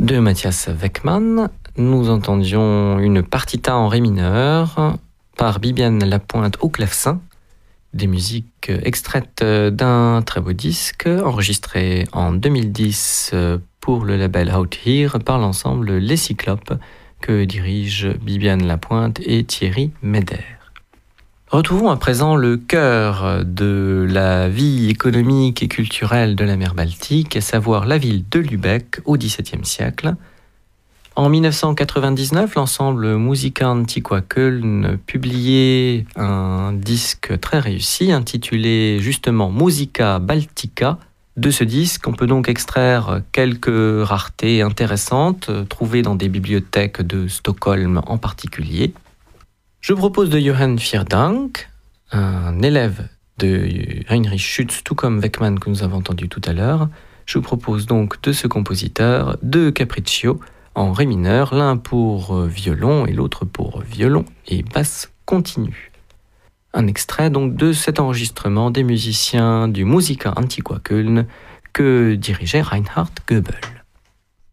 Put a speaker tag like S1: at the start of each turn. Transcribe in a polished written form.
S1: de Matthias Weckmann. Nous entendions une partita en ré mineur par Bibiane Lapointe au clavecin, des musiques extraites d'un très beau disque enregistré en 2010 pour le label Out Here par l'ensemble Les Cyclopes que dirigent Bibiane Lapointe et Thierry Meder. Retrouvons à présent le cœur de la vie économique et culturelle de la mer Baltique, à savoir la ville de Lübeck au XVIIe siècle. En 1999, l'ensemble Musica Antiqua Köln publiait un disque très réussi intitulé justement Musica Baltica. De ce disque, on peut donc extraire quelques raretés intéressantes trouvées dans des bibliothèques de Stockholm en particulier. Je propose de Johan Fierdank, un élève de Heinrich Schütz, tout comme Weckmann que nous avons entendu tout à l'heure. Je vous propose donc de ce compositeur deux capriccio en ré mineur, l'un pour violon et l'autre pour violon et basse continue. Un extrait donc de cet enregistrement des musiciens du Musica Antiqua Köln que dirigeait Reinhard Goebel.